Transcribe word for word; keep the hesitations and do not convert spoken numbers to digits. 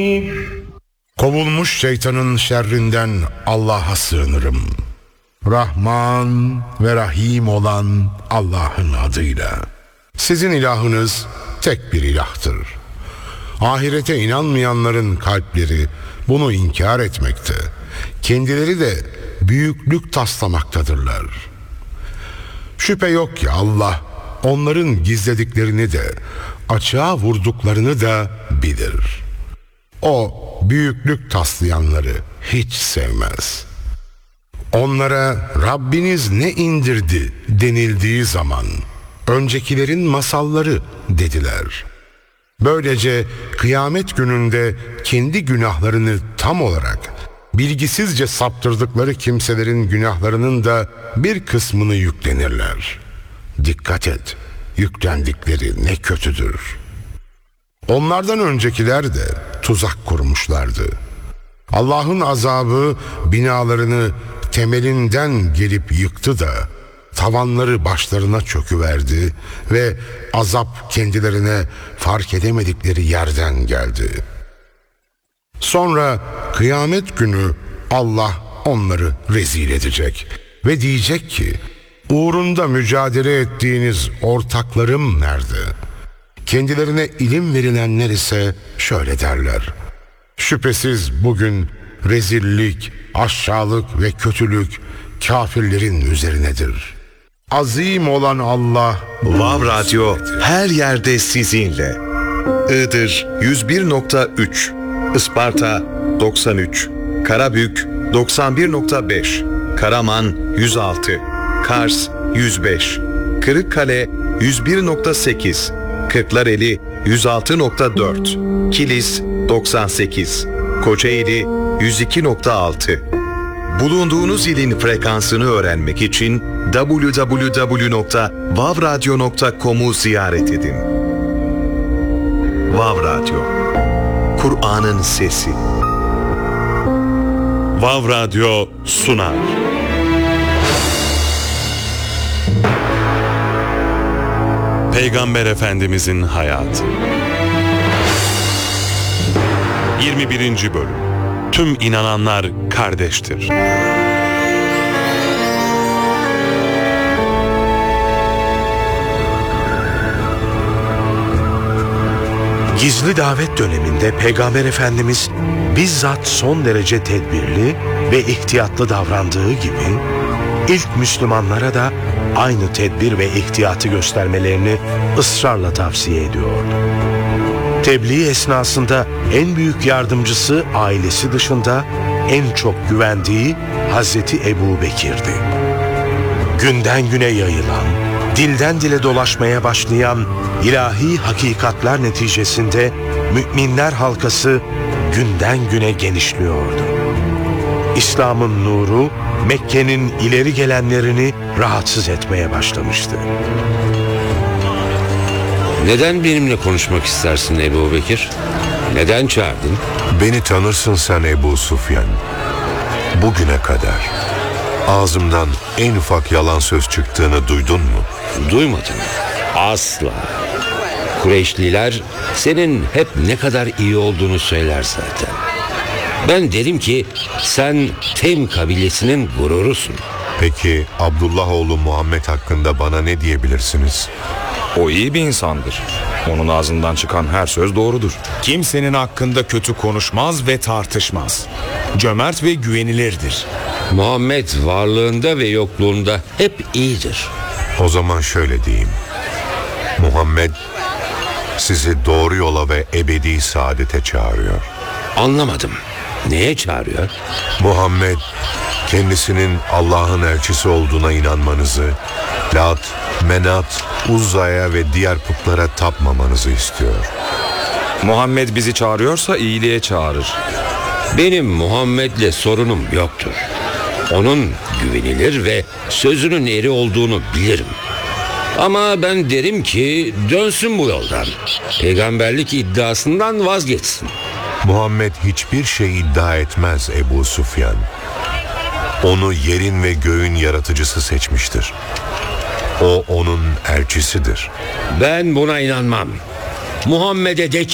Kovulmuş şeytanın şerrinden Allah'a sığınırım. Rahman ve Rahim olan Allah'ın adıyla. Sizin ilahınız tek bir ilahtır. Ahirete inanmayanların kalpleri bunu inkar etmekte. Kendileri de büyüklük taslamaktadırlar. Şüphe yok ki Allah onların gizlediklerini de açığa vurduklarını da bilir. O büyüklük taslayanları hiç sevmez. Onlara Rabbiniz ne indirdi denildiği zaman öncekilerin masalları dediler. Böylece kıyamet gününde kendi günahlarını tam olarak bilgisizce saptırdıkları kimselerin günahlarının da bir kısmını yüklenirler. Dikkat et, yüklendikleri ne kötüdür. Onlardan öncekiler de tuzak kurmuşlardı. Allah'ın azabı binalarını temelinden gelip yıktı da tavanları başlarına çöküverdi ve azap kendilerine fark edemedikleri yerden geldi. Sonra kıyamet günü Allah onları rezil edecek ve diyecek ki, uğrunda mücadele ettiğiniz ortaklarım nerede? Kendilerine ilim verilenler ise şöyle derler: şüphesiz bugün rezillik, aşağılık ve kötülük kafirlerin üzerinedir. Azim olan Allah. Vav Radyo her yerde sizinle. Iğdır yüz bir nokta üç, Isparta doksan üç, Karabük doksan bir nokta beş, Karaman yüz altı, Kars yüz beş, Kırıkkale yüz bir nokta sekiz, Kırklareli yüz altı nokta dört, Kilis doksan sekiz, Kocaeli yüz iki nokta altı. Bulunduğunuz ilin frekansını öğrenmek için double-u double-u double-u nokta vav radyo nokta com'u ziyaret edin. Vav Radyo, Kur'an'ın sesi. Vav Radyo sunar. Peygamber Efendimizin hayatı. yirmi birinci bölüm. Tüm inananlar kardeştir. Gizli davet döneminde Peygamber Efendimiz bizzat son derece tedbirli ve ihtiyatlı davrandığı gibi ilk Müslümanlara da aynı tedbir ve ihtiyatı göstermelerini ısrarla tavsiye ediyordu. Tebliğ esnasında en büyük yardımcısı ailesi dışında en çok güvendiği Hazreti Ebu Bekir'di. Günden güne yayılan, dilden dile dolaşmaya başlayan ilahi hakikatler neticesinde müminler halkası günden güne genişliyordu. İslam'ın nuru Mekke'nin ileri gelenlerini rahatsız etmeye başlamıştı. Neden benimle konuşmak istersin Ebu Bekir? Neden çağırdın? Beni tanırsın sen Ebu Sufyan. Bugüne kadar ağzımdan en ufak yalan söz çıktığını duydun mu? Duymadım. Asla. Kureyşliler senin hep ne kadar iyi olduğunu söyler zaten. Ben derim ki sen Tem kabilesinin gururusun. Peki Abdullah oğlu Muhammed hakkında bana ne diyebilirsiniz? O iyi bir insandır. Onun ağzından çıkan her söz doğrudur. Kimsenin hakkında kötü konuşmaz ve tartışmaz. Cömert ve güvenilirdir. Muhammed varlığında ve yokluğunda hep iyidir. O zaman şöyle diyeyim. Muhammed sizi doğru yola ve ebedi saadete çağırıyor. Anlamadım. Neye çağırıyor? Muhammed kendisinin Allah'ın elçisi olduğuna inanmanızı, Lat, Menat, Uzza'ya ve diğer putlara tapmamanızı istiyor. Muhammed bizi çağırıyorsa iyiliğe çağırır. Benim Muhammed'le sorunum yoktur. Onun güvenilir ve sözünün eri olduğunu bilirim. Ama ben derim ki dönsün bu yoldan. Peygamberlik iddiasından vazgeçsin. Muhammed hiçbir şey iddia etmez Ebu Sufyan. Onu yerin ve göğün yaratıcısı seçmiştir. O onun elçisidir. Ben buna inanmam. Muhammed'e de ki